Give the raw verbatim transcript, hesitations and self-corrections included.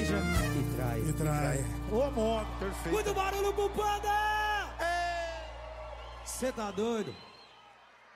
beija e trai. E trai. Ô, modo. Perfeito. Muito barulho pro Panda! Cê tá doido?